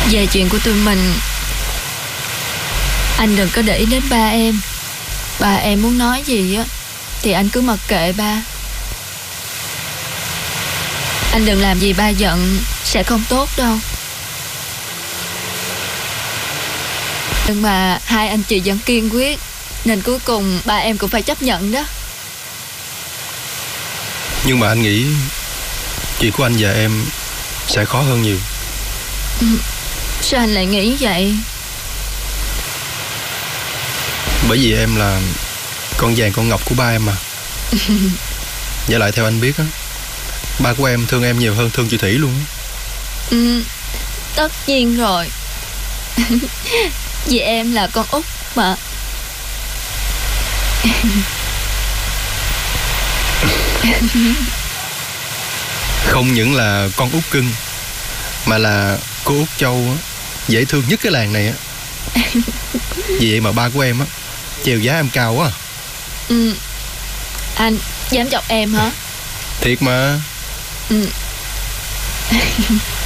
Về chuyện của tụi mình, anh đừng có để ý đến ba em. Ba em muốn nói gì á thì anh cứ mặc kệ ba. Anh đừng làm gì ba giận, sẽ không tốt đâu. Nhưng mà hai anh chị vẫn kiên quyết, nên cuối cùng ba em cũng phải chấp nhận đó. Nhưng mà anh nghĩ chuyện của anh và em sẽ khó hơn nhiều. Sao anh lại nghĩ vậy? Bởi vì em là con vàng con ngọc của ba em mà. Và lại theo anh biết á, ba của em thương em nhiều hơn thương chị Thủy luôn. Tất nhiên rồi. Vì em là con út mà. Không những là con út cưng, mà là cô út Châu á, dễ thương nhất cái làng này á. Vì vậy mà ba của em á chèo giá em cao quá. Anh dám chọc em hả? Thiệt mà.